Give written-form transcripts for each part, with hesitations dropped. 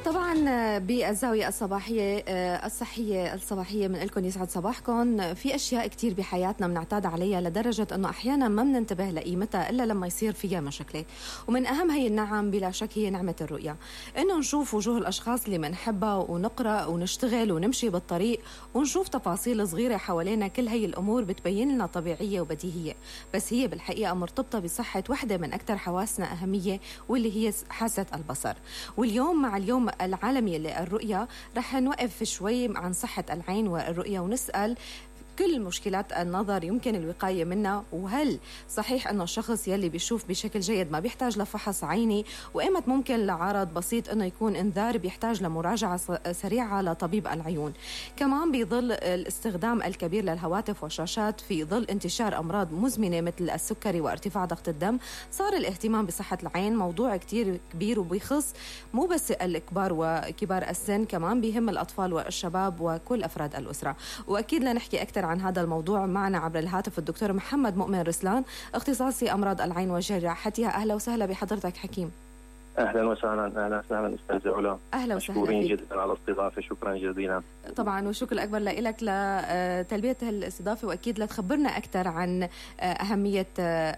طبعا بالزاوية الصباحية الصباحية من لكم يسعد صباحكم. في أشياء كتير بحياتنا بنعتاد عليها لدرجة أنه أحيانا ما بننتبه لقيمتها إلا لما يصير فيها مشكلة. ومن أهم هي النعم بلا شك هي نعمة الرؤية، إنه نشوف وجوه الأشخاص اللي بنحبها ونقرأ ونشتغل ونمشي بالطريق ونشوف تفاصيل صغيرة حوالينا. كل هي الأمور بتبين لنا طبيعية وبديهية، بس هي بالحقيقة مرتبطة بصحة واحدة من أكثر حواسنا أهمية واللي هي حاسة البصر. واليوم مع اليوم العالمي للرؤية رح نوقف شوي عن صحة العين والرؤية ونسأل كل مشكلات النظر يمكن الوقاية منها، وهل صحيح أنه الشخص يلي بيشوف بشكل جيد ما بيحتاج لفحص عيني، وإمت ممكن لعرض بسيط أنه يكون إنذار بيحتاج لمراجعة سريعة لطبيب العيون. كمان بيظل الاستخدام الكبير للهواتف والشاشات في ظل انتشار أمراض مزمنة مثل السكري وارتفاع ضغط الدم، صار الاهتمام بصحة العين موضوع كتير كبير وبيخص مو بس الكبار وكبار السن، كمان بيهم الأطفال والشباب وكل أفراد الأسرة. وأكيد لنحكي أكثر عن هذا الموضوع معنا عبر الهاتف الدكتور محمد مؤمن رسلان، اختصاصي أمراض العين وجراحتها. أهلا وسهلا بحضرتك حكيم. أهلا وسهلا أستاذ علا. أهلا وسهلا. مشكورين جدا على الاستضافة، شكرا جزيلا. طبعا والشكر الأكبر لك لتلبية الاستضافة، وأكيد لتخبرنا أكثر عن أهمية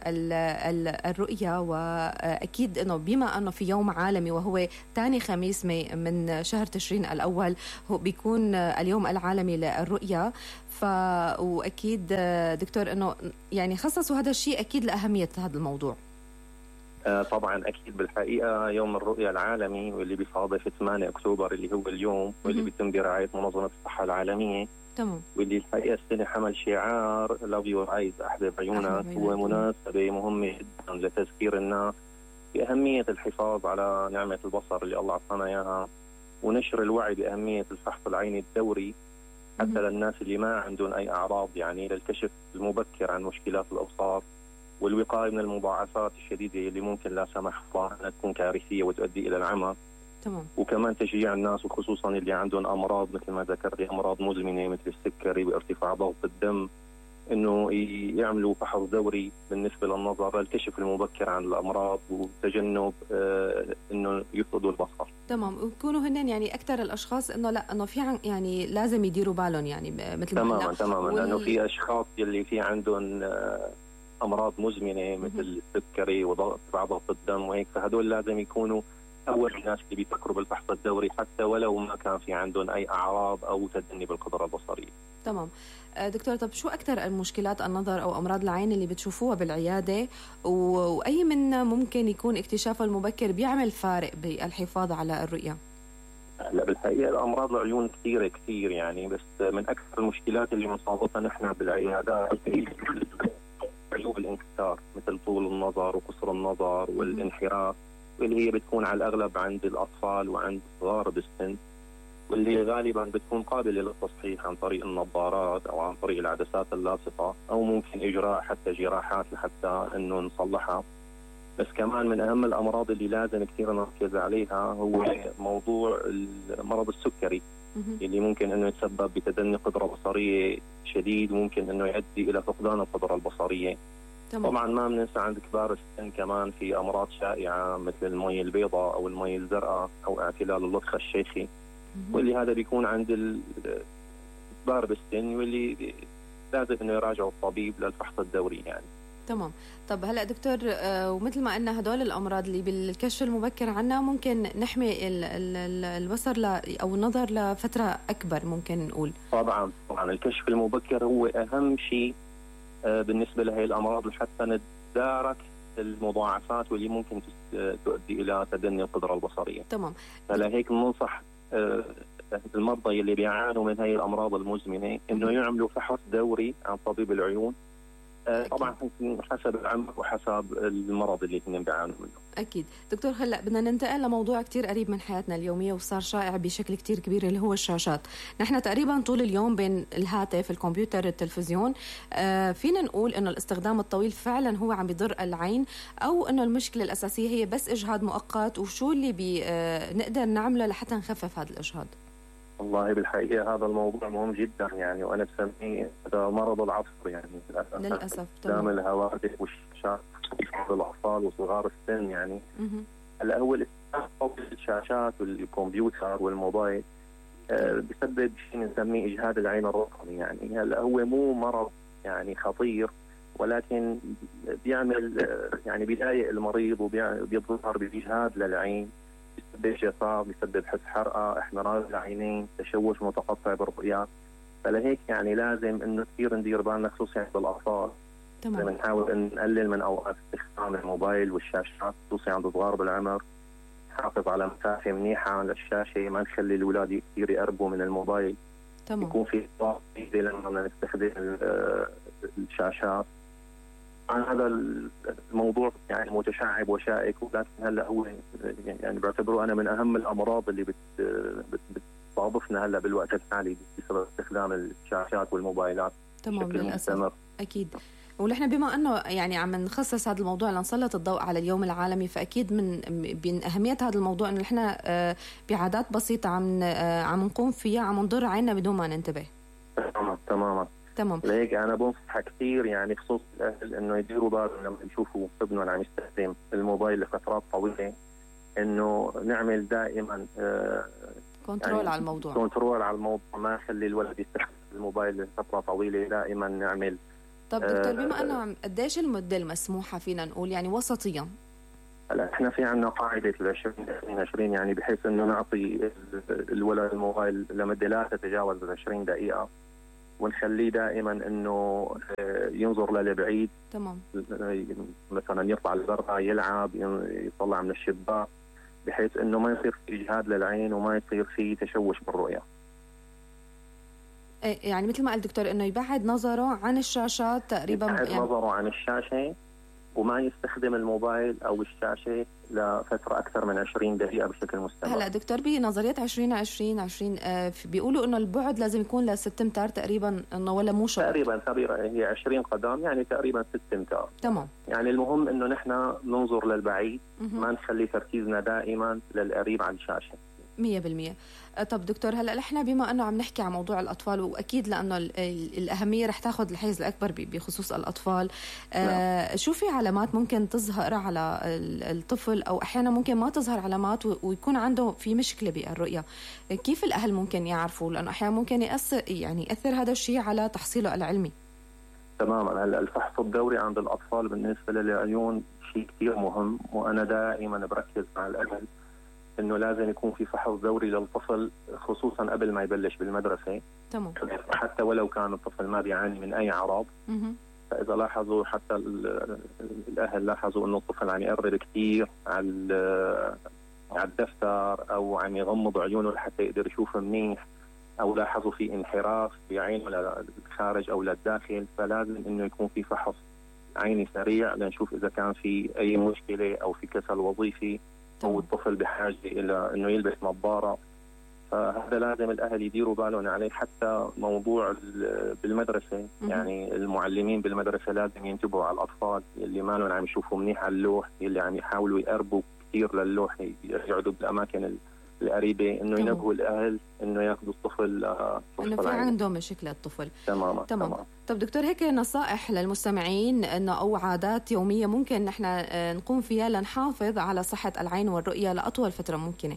الرؤية. وأكيد أنه بما أنه في يوم عالمي وهو ثاني خميس من شهر تشرين الأول هو بيكون اليوم العالمي للرؤية، وأكيد دكتور أنه يعني خصصوا هذا الشيء أكيد لأهمية هذا الموضوع. طبعا أكيد بالحقيقة يوم الرؤية العالمي واللي بيصادف 8 أكتوبر اللي هو اليوم واللي بيتم برعاية منظمة الصحة العالمية. تمام. واللي الحقيقة السنة حمل شعار Love Your Eyes أحبب عيونك، هو مناسبة مهمة جدا لتذكير الناس بأهمية الحفاظ على نعمة البصر اللي الله أعطانا إياها، ونشر الوعي بأهمية الفحص العيني الدوري حتى للناس اللي ما عندهم أي أعراض، يعني للكشف المبكر عن مشكلات الأبصار والوقاية من المضاعفات الشديدة اللي ممكن لا سمح الله أنها تكون كارثية وتؤدي إلى العمى. تمام. وكمان تشجيع الناس وخصوصا اللي عندهم أمراض مثل ما ذكرت، أمراض مزمنة مثل السكري وارتفاع ضغط الدم، إنه يعملوا فحص دوري بالنسبة للنظر للكشف المبكر عن الأمراض وتجنب إنه يفقدوا البصر. تمام. ويكونوا هن يعني أكثر الأشخاص إنه لا إنه في يعني لازم يديروا بالهم، يعني مثل ما تماما لأنه في أشخاص اللي في عندهم أمراض مزمنة مثل السكري وارتفاع ضغط الدم وهيك، فهدول لازم يكونوا أول الناس اللي بيفكروا بالفحص الدوري حتى ولو ما كان في عندهم أي أعراض أو تدني بالقدرة البصرية. تمام. دكتور، طب شو أكثر المشكلات النظر أو أمراض العين اللي بتشوفوها بالعيادة، وأي منها ممكن يكون اكتشافها المبكر بيعمل فارق بالحفاظ على الرؤية؟ لا بالحقيقة الأمراض العيون كثير يعني، بس من أكثر المشكلات اللي مصابتها نحن بالعيادات عيوب الانكسار مثل طول النظر وقصر النظر والانحراف، واللي هي بتكون على الأغلب عند الأطفال وعند صغار بالسن، واللي غالبا بتكون قابلة للتصحيح عن طريق النظارات أو عن طريق العدسات اللاصقة، أو ممكن إجراء حتى جراحات لحتى إنه نصلحها. بس كمان من أهم الأمراض اللي لازم كثير نركز عليها هو موضوع مرض السكري اللي ممكن إنه يتسبب بتدني قدرة بصرية شديد، وممكن إنه يؤدي إلى فقدان القدرة البصرية. طبعا ما بننسى عند كبار السن كمان في أمراض شائعة مثل المي البيضاء أو المي الزرقاء أو اعتلال اللطخ الشيخي، واللي هذا بيكون عند كبار بالسن واللي لازم إنه يراجعوا الطبيب للفحص الدوري يعني. تمام. طب هلا دكتور، ومثل ما قلنا هدول الأمراض اللي بالكشف المبكر عنها ممكن نحمي البصر أو النظر لفترة أكبر ممكن نقول. طبعا الكشف المبكر هو أهم شيء بالنسبة لهي الأمراض حتى نتدارك المضاعفات واللي ممكن تؤدي إلى تدني القدرة البصرية. تمام. فلهيك ننصح المرضى اللي بيعانوا من هاي الأمراض المزمنة إنه يعملوا فحص دوري عن طبيب العيون، طبعا حسب العمر وحسب المرض اللي هن بيعانوا منه. أكيد. دكتور، هلأ بدنا ننتقل لموضوع كتير قريب من حياتنا اليومية وصار شائع بشكل كتير كبير اللي هو الشاشات. نحن تقريبا طول اليوم بين الهاتف، الكمبيوتر، التلفزيون، فينا نقول إنه الاستخدام الطويل فعلا هو عم بيضر العين، أو إنه المشكلة الأساسية هي بس إجهاد مؤقت، وشو اللي نقدر نعمله لحتى نخفف هذا الإجهاد؟ والله بالحقيقة هذا الموضوع مهم جدا يعني، وأنا بسميه هذا مرض العصر يعني للأسف. استخدام الهواتف والشاشات للأطفال وصغار السن يعني. هلا هو الاستخدام الشاشات والكمبيوتر والموبايل بسبب شيء نسميه إجهاد العين الرقمي. يعني هلا هو مو مرض يعني خطير، ولكن بيعمل يعني بيضايق المريض وبيظهر بإجهاد للعين، بيسبب جفاف، بيسبب حس حرقة، احمرار العينين، تشوش متقطع بالرؤية. فلهيك يعني لازم انه كثير ندير بالنا خصوصا عند الاطفال. تمام. نحاول ان نقلل من اوقات استخدام الموبايل والشاشات خصوصا عند صغار بالعمر، نحافظ على مسافه منيحه على الشاشه، ما نخلي الاولاد كثير يقربوا من الموبايل. تمام. يكون في وقت لما بدنا نستخدم الشاشات. هذا الموضوع يعني متشعب وشائك، ولكن هلا هو يعني بعتبره انا من اهم الامراض اللي بتصادفنا هلا بالوقت الحالي بسبب استخدام الشاشات والموبايلات. تمام للاسف. اكيد. ونحن بما انه يعني عم نخصص هذا الموضوع لنسلط الضوء على اليوم العالمي، فاكيد من اهميه هذا الموضوع انه نحن بعادات بسيطه عم نقوم فيها عم نضر عيننا بدون ما ننتبه. تمام. لهيك انا بنصح كثير يعني خصوص الاهل انه يديروا بالهم لما يشوفوا ابنهم عم يستخدم الموبايل لفترات طويله، انه نعمل دائما كنترول يعني على الموضوع. كنترول على الموضوع، ما نخلي الولد يستخدم الموبايل لفتره طويله، دائما نعمل. طب دكتور بما انه قديش المده المسموحه فينا نقول يعني وسطيا؟ هلا احنا في عندنا قاعده 20-20-20 يعني بحيث انه نعطي الولد الموبايل لمده لا تتجاوز 20 دقيقه، ونخليه دائما انه ينظر للبعيد. تمام. مثلا يطلع لبرا يلعب، يطلع من الشباك، بحيث انه ما يصير في اجهاد للعين وما يصير في تشوش بالرؤيه. يعني مثل ما قال الدكتور انه يبعد نظره عن الشاشات تقريبا، يبعد نظره عن الشاشه وما يستخدم الموبايل او الشاشه لفتره اكثر من 20 دقيقه بشكل مستمر. هلا دكتور بنظريات 20-20-20 بيقولوا انه البعد لازم يكون ل6 امتار تقريبا، انه ولا مو شرط؟ تقريبا هي 20 قدم يعني تقريبا 6 امتار. تمام. يعني المهم انه نحن ننظر للبعيد، ما نخلي تركيزنا دائما للقريب عن الشاشه. 100%. طب دكتور هلا نحن بما انه عم نحكي عن موضوع الاطفال، واكيد لانه الاهميه رح تاخذ الحيز الاكبر بخصوص الاطفال، شو في علامات ممكن تظهر على الطفل، او احيانا ممكن ما تظهر علامات ويكون عنده في مشكله بالرؤيه؟ كيف الاهل ممكن يعرفوا؟ لانه احيانا ممكن ياثر هذا الشيء على تحصيله العلمي. تماما. هلا الفحص الدوري عند الاطفال بالنسبه للعيون شيء كثير مهم، وانا دائما بركز مع الاهل انه لازم يكون في فحص دوري للطفل خصوصا قبل ما يبلش بالمدرسه. تمام. حتى ولو كان الطفل ما بيعاني من اي اعراض. فاذا لاحظوا حتى الاهل لاحظوا انه الطفل عم يقرب كثير على الدفتر او عم يغمض عيونه لحتى يقدر يشوف منيح، او لاحظوا في انحراف في عينه للخارج او للداخل، فلازم انه يكون في فحص عيني سريع لنشوف اذا كان في اي مشكله او في كسل وظيفي، أو الطفل بحاجة إلى أنه يلبس نظارة. فهذا لازم الأهل يديروا بالهم عليه. حتى موضوع بالمدرسة، يعني المعلمين بالمدرسة لازم ينتبهوا على الأطفال اللي ما لهم عم يشوفوا منيح على اللوح، اللي عم يحاولوا يقربوا كثير للوح، يقعدوا بالأماكن القريبة، إنه ينبهوا الأهل إنه ياخذوا الطفل إنه في عنده مشكلة الطفل. تمام. طب دكتور هيك نصائح للمستمعين إنه أو عادات يومية ممكن نحن نقوم فيها لنحافظ على صحة العين والرؤية لأطول فترة ممكنة؟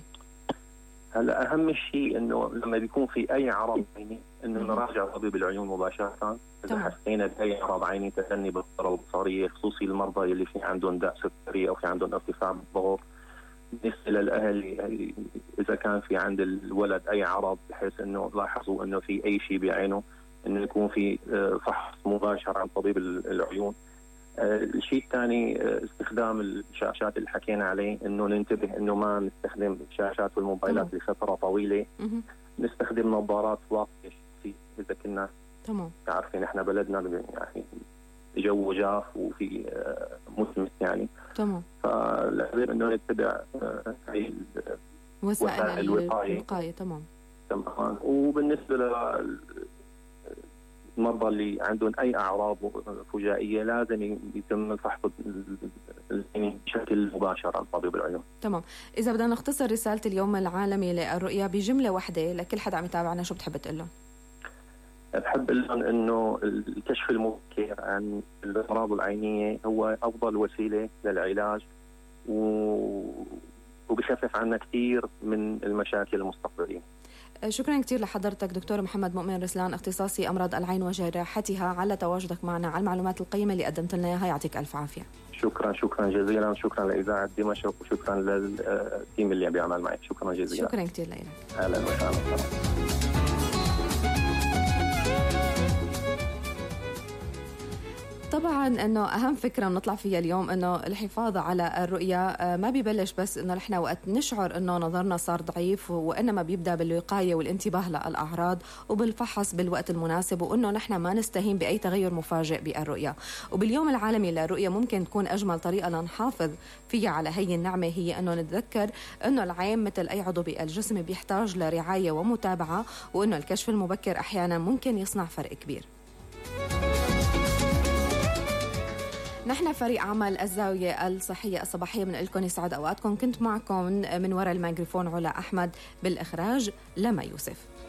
هلا أهم شيء إنه لما بيكون في أي عرض عيني إنه نراجع طبيب العيون مباشرة. إذا حسينا بأي عرض عيني تدني بالبصر البصرية، خصوصي المرضى اللي في عندهم داء سكري أو في عندهم ارتفاع بالضغط. بالنسبة للأهل إذا كان في عند الولد أي عرض بحيث إنه لاحظوا إنه في أي شيء بعينه، إنه يكون في فحص مباشر عن طبيب العيون. الشيء الثاني استخدام الشاشات اللي حكينا عليه، إنه ننتبه إنه ما نستخدم الشاشات والموبايلات لفترة طويلة. نستخدم نظارات واقية إذا كنا تعرفين إحنا بلدنا يعني جو جاف وفي مسمس يعني. تمام. فلازم انه نتبع هي وسائل الوقايه. تمام. وبالنسبه للمرضى اللي عندهم اي اعراض فجائيه لازم يتم الفحص بشكل مباشر عن طبيب العيون. تمام. اذا بدنا نختصر رساله اليوم العالمي للرؤيه بجمله واحده لكل حدا عم يتابعنا، شو بتحب تقول لهم؟ بحب لهم انه الكشف المبكر عن الامراض العينيه هو افضل وسيله للعلاج، وبخفف عنا كثير من المشاكل المستقبلية. شكرا كثير لحضرتك دكتور محمد مؤمن رسلان، اختصاصي أمراض العين وجراحتها، على تواجدك معنا، على المعلومات القيمة اللي قدمت لنا إياها. يعطيك ألف عافية. شكرا جزيلا، شكرا لإذاعة دمشق، وشكرا للتيم اللي بيعمل معك. شكرا جزيلا. شكرا كثير لك. أهلا وسهلا. طبعا انه اهم فكره بنطلع فيها اليوم انه الحفاظ على الرؤيه ما بيبلش بس انه نحن وقت نشعر انه نظرنا صار ضعيف، وانما بيبدا بالوقايه والانتباه للاعراض وبالفحص بالوقت المناسب، وانه نحن ما نستهين باي تغير مفاجئ بالرؤيه. وباليوم العالمي للرؤيه ممكن تكون اجمل طريقه لنحافظ فيها على هي النعمه هي انه نتذكر انه العين مثل اي عضو بالجسم بيحتاج لرعايه ومتابعه، وانه الكشف المبكر احيانا ممكن يصنع فرق كبير. نحن فريق عمل الزاوية الصحية الصباحية من لكم يسعد أوقاتكم. كنت معكم من وراء الميكروفون علا أحمد، بالإخراج لما يوسف.